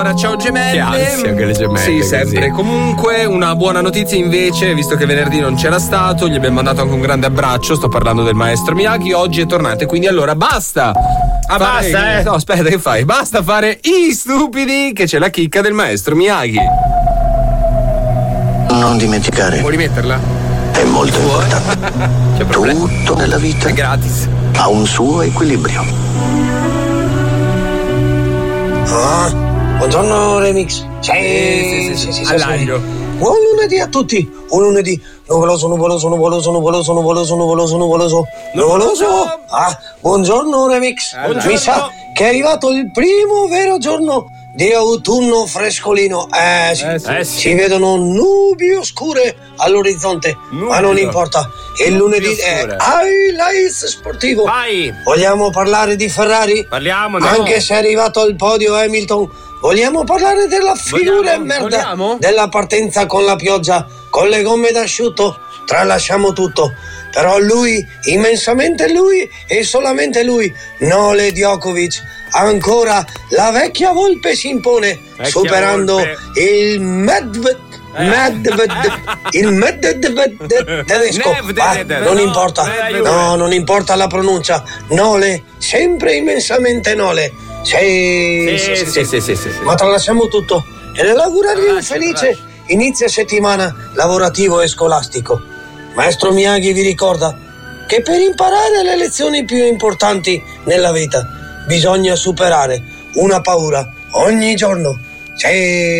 Ciao gemelli. Che ansia che le gemelle. Sì, sempre. Così. Comunque, una buona notizia invece, visto che venerdì non c'era stato, gli abbiamo mandato anche un grande abbraccio. Sto parlando del maestro Miyagi. Oggi è tornato, quindi allora basta. Basta, No, aspetta, che fai? Basta fare i stupidi, che c'è la chicca del maestro Miyagi. Non dimenticare, Vuoi rimetterla? è molto importante. C'è problema? Tutto nella vita È gratis. ha un suo equilibrio. Buongiorno Remix. Sì. All'aglio. Buon lunedì a tutti. Un lunedì nuvoloso. Buongiorno Remix. Mi sa che è arrivato il primo vero giorno di autunno frescolino. Sì. Sì. Si vedono nubi oscure all'orizzonte, ma non importa. Il lunedì è oscure. highlights sportivo. Vai. Vogliamo parlare di Ferrari? Parliamo, no? Anche se è arrivato al podio Hamilton. Vogliamo parlare della figura merda della partenza con la pioggia, con le gomme d'asciutto? Tralasciamo tutto. Però lui, immensamente lui e solamente lui, Nole Djokovic. Ancora la vecchia volpe si impone, superando volpe. il Medved tedesco. Non importa. No, non importa la pronuncia. Nole, sempre immensamente Nole. Sì. Ma tralasciamo tutto e nell'augurarvi un felice inizio settimana lavorativo e scolastico. Maestro Miyagi vi ricorda che per imparare le lezioni più importanti nella vita bisogna superare una paura ogni giorno. Sì.